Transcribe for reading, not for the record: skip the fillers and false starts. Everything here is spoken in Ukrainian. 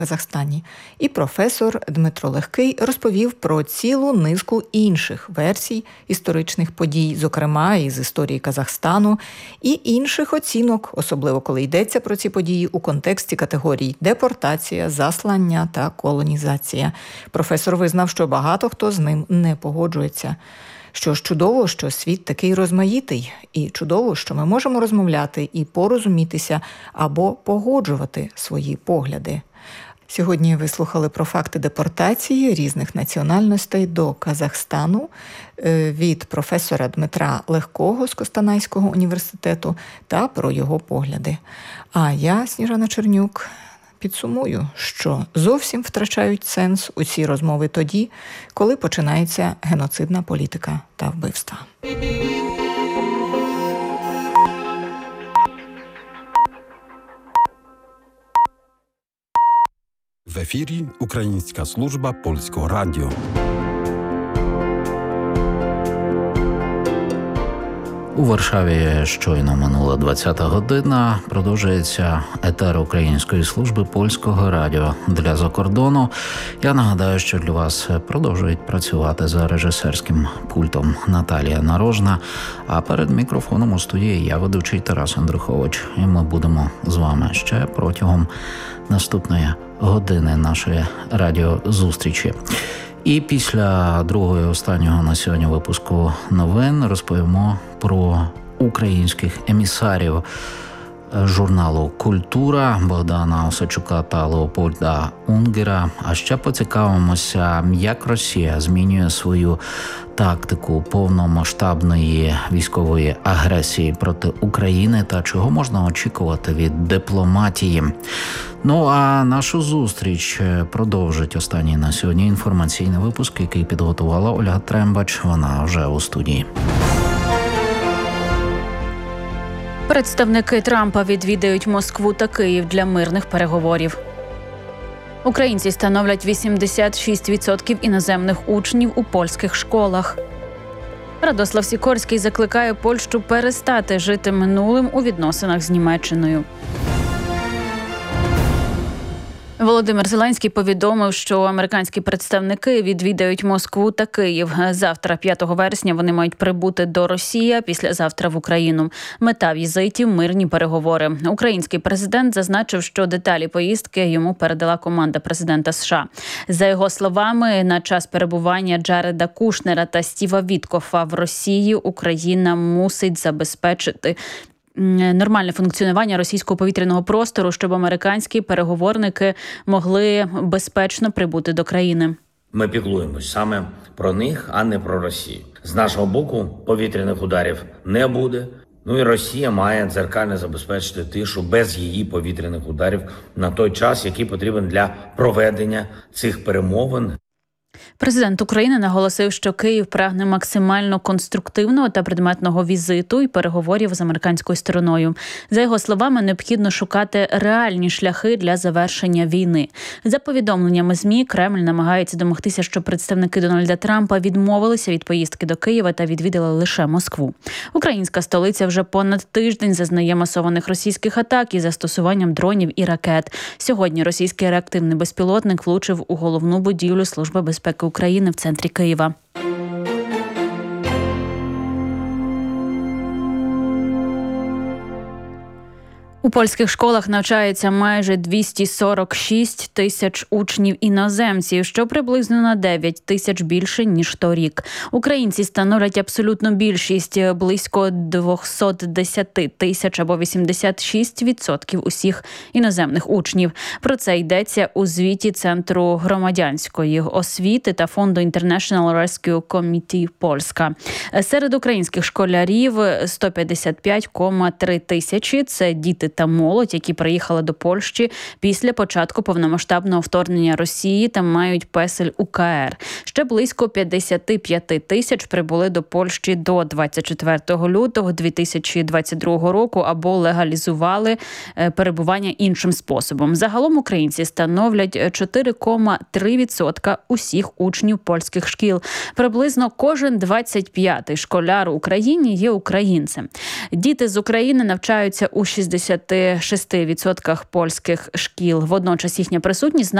Казахстані. І професор Дмитро Легкий розповів про цілу низку інших версій історичних подій, зокрема із історії Казахстану, і інших оцінок, особливо коли йдеться про ці події у контексті категорій депортація, заслання та колонізація. Професор визнав, що багато хто з ним не погоджується. Що ж чудово, що світ такий розмаїтий, і чудово, що ми можемо розмовляти і порозумітися або погоджувати свої погляди. Сьогодні ви слухали про факти депортації різних національностей до Казахстану від професора Дмитра Легкого з Костанайського університету та про його погляди. А я, Сніжана Чернюк, підсумую, що зовсім втрачають сенс усі розмови тоді, коли починається геноцидна політика та вбивства. В ефірі Українська служба Польського радіо. У Варшаві щойно минула 20-та година. Продовжується етер Української служби Польського радіо для закордону. Я нагадаю, що для вас продовжують працювати за режисерським пультом Наталія Нарожна, а перед мікрофоном у студії я, ведучий Тарас Андрухович. І ми будемо з вами ще протягом наступної години нашої радіозустрічі. І після другого і останнього на сьогодні випуску новин розповімо про українських емісарів журналу «Культура» Богдана Осадчука та Леопольда Унгера. А ще поцікавимося, як Росія змінює свою тактику повномасштабної військової агресії проти України та чого можна очікувати від дипломатії. Ну а нашу зустріч продовжить останній на сьогодні інформаційний випуск, який підготувала Ольга Трембач. Вона вже у студії. Представники Трампа відвідають Москву та Київ для мирних переговорів. Українці становлять 86% іноземних учнів у польських школах. Радослав Сікорський закликає Польщу перестати жити минулим у відносинах з Німеччиною. Володимир Зеленський повідомив, що американські представники відвідають Москву та Київ. Завтра, 5 вересня, вони мають прибути до Росії, а післязавтра в Україну. Мета візитів – мирні переговори. Український президент зазначив, що деталі поїздки йому передала команда президента США. За його словами, на час перебування Джареда Кушнера та Стіва Віткофа в Росії Україна мусить забезпечити нормальне функціонування російського повітряного простору, щоб американські переговорники могли безпечно прибути до країни. Ми піклуємось саме про них, а не про Росію. З нашого боку повітряних ударів не буде. Ну і Росія має дзеркально забезпечити тишу без її повітряних ударів на той час, який потрібен для проведення цих перемовин. Президент України наголосив, що Київ прагне максимально конструктивного та предметного візиту і переговорів з американською стороною. За його словами, необхідно шукати реальні шляхи для завершення війни. За повідомленнями ЗМІ, Кремль намагається домогтися, щоб представники Дональда Трампа відмовилися від поїздки до Києва та відвідали лише Москву. Українська столиця вже понад тиждень зазнає масованих російських атак із застосуванням дронів і ракет. Сьогодні російський реактивний безпілотник влучив у головну будівлю Служби безпеки України в центрі Києва. У польських школах навчається майже 246 тисяч учнів-іноземців, що приблизно на 9 тисяч більше, ніж торік. Українці становлять абсолютну більшість – близько 210 тисяч або 86% усіх іноземних учнів. Про це йдеться у звіті Центру громадянської освіти та фонду International Rescue Committee Польська. Серед українських школярів 155,3 тисячі – це діти та молодь, які приїхали до Польщі після початку повномасштабного вторгнення Росії та мають песель УКР. Ще близько 55 тисяч прибули до Польщі до 24 лютого 2022 року або легалізували перебування іншим способом. Загалом українці становлять 4,3% усіх учнів польських шкіл. Приблизно кожен 25-й школяр в Україні є українцем. Діти з України навчаються у 60 56% польських шкіл. Водночас їхня присутність